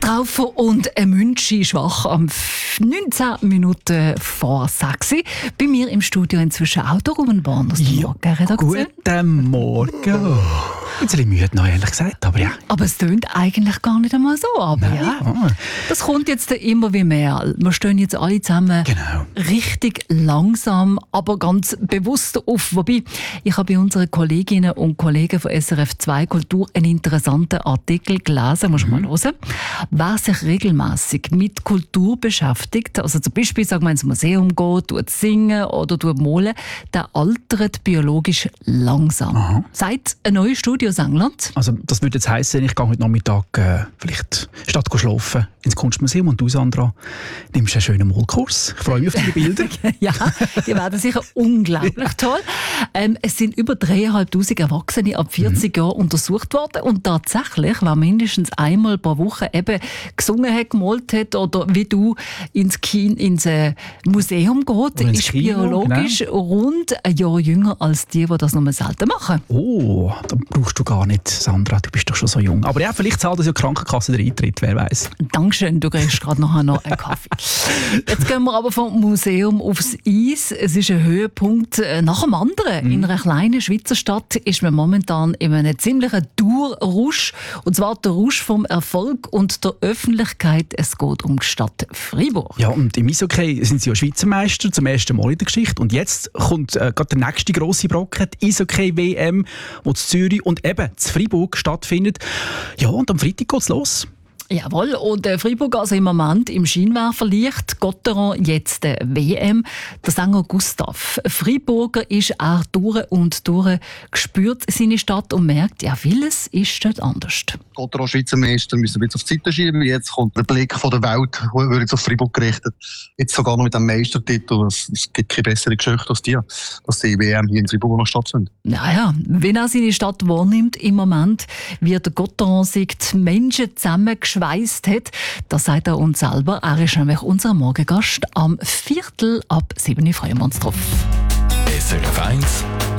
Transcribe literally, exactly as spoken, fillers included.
drauf und ein Münchi schwach am neunzehn Minuten vor sechs. Bei mir im Studio inzwischen auch der Ruben Born aus der Ja, Morgenredaktion. Guten Morgen. Oh, ein bisschen müde noch, ehrlich gesagt, aber ja. Aber es tönt eigentlich gar nicht einmal so. Aber ja, Ah, das kommt jetzt immer wie mehr. Wir stehen jetzt alle zusammen genau. richtig langsam, aber ganz bewusst auf. Wobei, ich habe bei unseren Kolleginnen und Kollegen von S R F zwei Kultur einen interessanten Artikel gelesen, muss man Mhm. mal hören. Wer sich regelmäßig mit Kultur beschäftigt, also zum Beispiel, sagen wir, ins Museum geht, tut singen oder tut malen, der altert biologisch langsam. Aha. Sagt eine neue Studie aus England. Also das würde jetzt heissen, ich gehe heute Nachmittag äh, vielleicht statt go schlafen ins Kunstmuseum und du, Sandra, nimmst einen schönen Malkurs. Ich freue mich auf deine Bilder. Ja, die werden sicher unglaublich toll. Ähm, es sind über dreieinhalbtausend Erwachsene ab vierzig Jahren untersucht worden und tatsächlich, wer mindestens einmal pro Woche eben gesungen hat, gemalt hat oder wie du ins, Kino, ins äh, Museum geht, ins ist Kino, biologisch rund ein Jahr jünger als die, die das nur selten machen. Oh, da brauchst du gar nicht, Sandra, du bist doch schon so jung. Aber ja, vielleicht zahlt das ja die Krankenkasse den Eintritt, wer weiß. Dankeschön, du kriegst gerade nachher noch einen Kaffee. Jetzt gehen wir aber vom Museum aufs Eis. Es ist ein Höhepunkt äh, nach dem anderen. In einer kleinen Schweizer Stadt ist man momentan in einem ziemlichen Dauerrausch. Und zwar der Rausch vom Erfolg und der Öffentlichkeit. Es geht um die Stadt Freiburg. Ja, und im Eishockey sind sie ja Schweizer Meister zum ersten Mal in der Geschichte. Und jetzt kommt äh, gerade der nächste grosse Brocken, die Eishockey-W M, die in Zürich und eben in Freiburg stattfindet. Ja, und am Freitag geht's los. Jawohl, und äh, Freiburg also im Moment im Scheinwerferlicht, Gotteron jetzt der W M. Der Sänger Gustav Freiburger ist er durch und durch, gespürt seine Stadt und merkt, ja, vieles ist dort anders. Gotteron Schweizer Meister müssen wir jetzt auf die Seite schieben. Jetzt kommt der Blick von der Welt, wird jetzt auf Freiburg gerichtet. Jetzt sogar noch mit dem Meistertitel. Es, es gibt keine bessere Geschichte als die, dass die W M hier in Freiburg noch stattfindet. Naja, wenn er seine Stadt wahrnimmt im Moment, wie der Gotteron sich die Menschen zusammengeschweißt hat, das sagt er uns selber. Er ist nämlich unser Morgengast am Viertel ab sieben Uhr. Freuen wir uns drauf. S R F eins